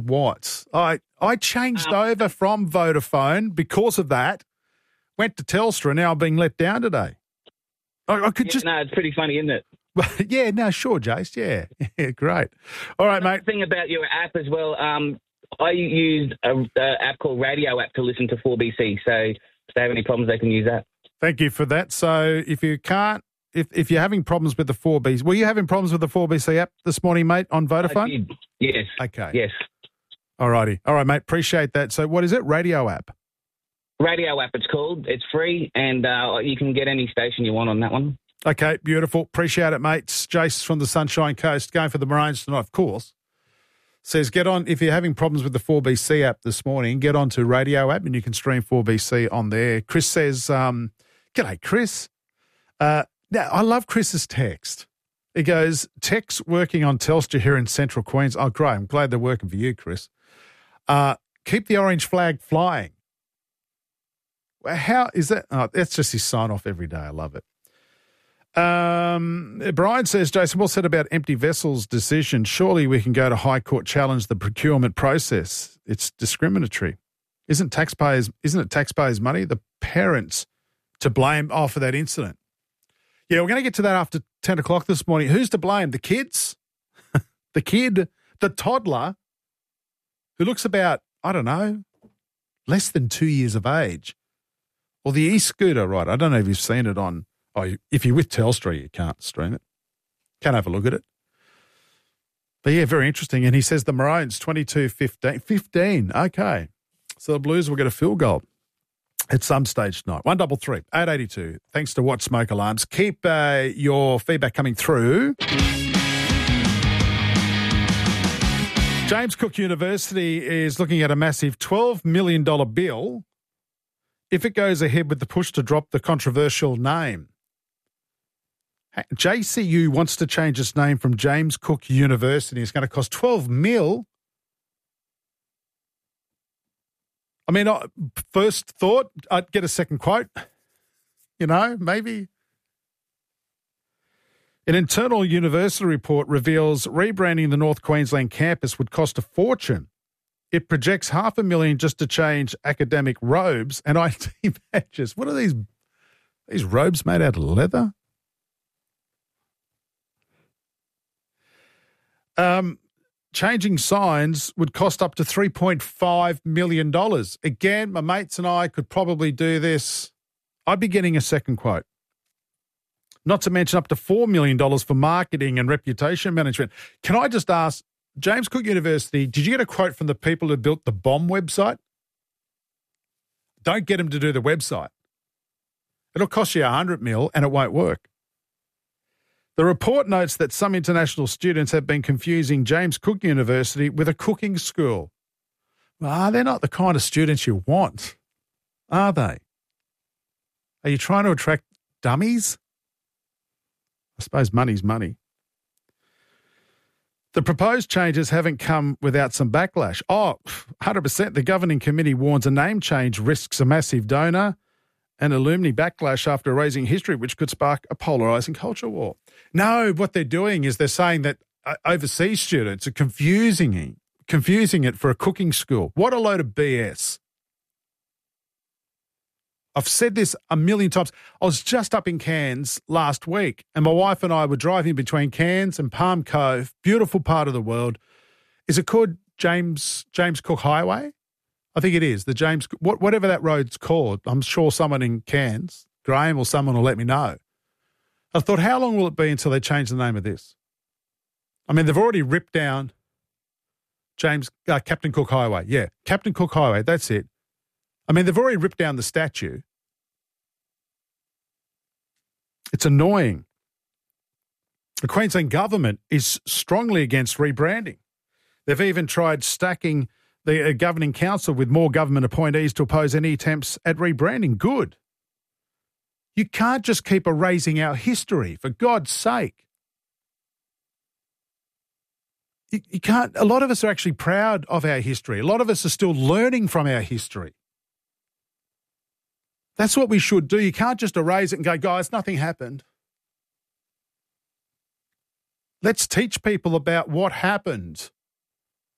what? I changed over from Vodafone because of that, went to Telstra, and now I'm being let down today. I could just... No, it's pretty funny, isn't it? Yeah, no, sure, Jace. Yeah, great. All right, mate. The thing about your app as well, I used an app called Radio App to listen to 4BC, so if they have any problems, they can use that. Thank you for that. So if you can't, if you're having problems with the 4BC, were you having problems with the 4BC app this morning, mate, on Vodafone? I did, yes. Okay. Yes. All righty. All right, mate, appreciate that. So what is it? Radio App? Radio App, it's called. It's free, and you can get any station you want on that one. Okay, beautiful. Appreciate it, mates. Jace from the Sunshine Coast, going for the Maroons tonight, of course. Says, get on, if you're having problems with the 4BC app this morning, get on to Radio App and you can stream 4BC on there. Chris says, g'day, Chris. Now, I love Chris's text. He goes, tech's working on Telstra here in Central Queens. Oh, great. I'm glad they're working for you, Chris. Keep the orange flag flying. How is that? Oh, that's just his sign-off every day. I love it. Brian says, Jason, well said about empty vessels decision. Surely we can go to High Court, challenge the procurement process. It's discriminatory. Isn't it taxpayers' money? The parents to blame for that incident. Yeah, we're going to get to that after 10 o'clock this morning. Who's to blame? The kids? The kid, the toddler, who looks about, I don't know, less than 2 years of age. Or the e-scooter, right? I don't know if you've seen it on... Oh, if you're with Telstra, you can't stream it. Can't have a look at it. But, yeah, very interesting. And he says the Maroons, 22-15. 15, okay. So the Blues will get a field goal at some stage tonight. 133-882. Thanks to What Smoke Alarms. Keep your feedback coming through. James Cook University is looking at a massive $12 million bill if it goes ahead with the push to drop the controversial name. JCU wants to change its name from James Cook University. It's going to cost $12 million. I mean, first thought, I'd get a second quote. You know, maybe. An internal university report reveals rebranding the North Queensland campus would cost a fortune. It projects $500,000 just to change academic robes and IT badges. What are these robes made out of leather? Changing signs would cost up to $3.5 million. Again, my mates and I could probably do this. I'd be getting a second quote. Not to mention up to $4 million for marketing and reputation management. Can I just ask, James Cook University, did you get a quote from the people who built the bomb website? Don't get them to do the website. It'll cost you $100 million and it won't work. The report notes that some international students have been confusing James Cook University with a cooking school. Well, they're not the kind of students you want, are they? Are you trying to attract dummies? I suppose money's money. The proposed changes haven't come without some backlash. 100%. The governing committee warns a name change risks a massive donor and alumni backlash after erasing history, which could spark a polarising culture war. No, what they're doing is they're saying that overseas students are confusing it for a cooking school. What a load of BS. I've said this a million times. I was just up in Cairns last week and my wife and I were driving between Cairns and Palm Cove, beautiful part of the world. Is it called James Cook Highway? I think it is. The James, whatever that road's called. I'm sure someone in Cairns, Graham or someone will let me know. I thought, how long will it be until they change the name of this? I mean, they've already ripped down Captain Cook Highway. Yeah, Captain Cook Highway, that's it. I mean, they've already ripped down the statue. It's annoying. The Queensland government is strongly against rebranding. They've even tried stacking the governing council with more government appointees to oppose any attempts at rebranding. Good. You can't just keep erasing our history, for God's sake. You can't. A lot of us are actually proud of our history. A lot of us are still learning from our history. That's what we should do. You can't just erase it and go, guys, nothing happened. Let's teach people about what happened.